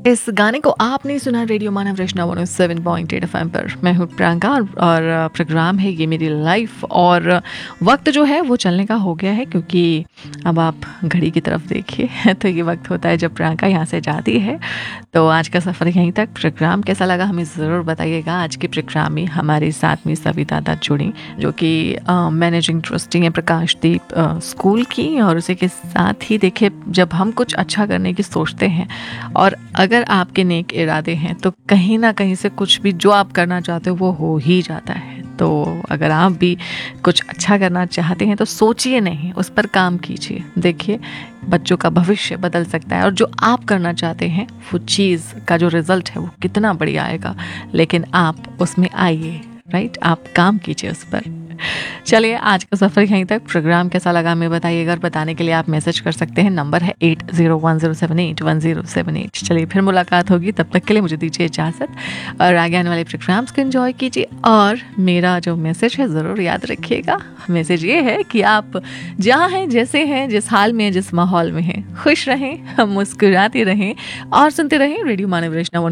इस गाने को आपने सुना रेडियो मानव रचना 107.8 FM पर। मैं हूँ प्रियंका और प्रोग्राम है ये मेरी लाइफ। और वक्त जो है वो चलने का हो गया है, क्योंकि अब आप घड़ी की तरफ देखिए तो ये वक्त होता है जब प्रियंका यहाँ से जाती है। तो आज का सफ़र यहीं तक। प्रोग्राम कैसा लगा हमें ज़रूर बताइएगा। आज के प्रोग्राम में हमारे साथ में सविता दत्त जुड़ी, जो कि मैनेजिंग ट्रस्टी है प्रकाशदीप स्कूल की। और उसी के साथ ही देखिए, जब हम कुछ अच्छा करने की सोचते हैं और अगर आपके नेक इरादे हैं तो कहीं ना कहीं से कुछ भी जो आप करना चाहते हो वो ही जाता है। तो अगर आप भी कुछ अच्छा करना चाहते हैं तो सोचिए नहीं, उस पर काम कीजिए। देखिए, बच्चों का भविष्य बदल सकता है और जो आप करना चाहते हैं वो चीज़ का जो रिज़ल्ट है वो कितना बढ़िया आएगा, लेकिन आप उसमें आइए, राइट? आप काम कीजिए उस पर। चलिए, आज का सफ़र यहीं तक। प्रोग्राम कैसा लगा हमें बताइएगा और बताने के लिए आप मैसेज कर सकते हैं। नंबर है 8010781078। चलिए, फिर मुलाकात होगी। तब तक के लिए मुझे दीजिए इजाज़त और आगे आने वाले प्रोग्राम्स को एंजॉय कीजिए। और मेरा जो मैसेज है ज़रूर याद रखिएगा। मैसेज ये है कि आप जहाँ हैं, जैसे हैं, जिस हाल में, जिस माहौल में हैं, खुश रहें, मुस्कुराते रहें और सुनते रहें रेडियो मानव रचना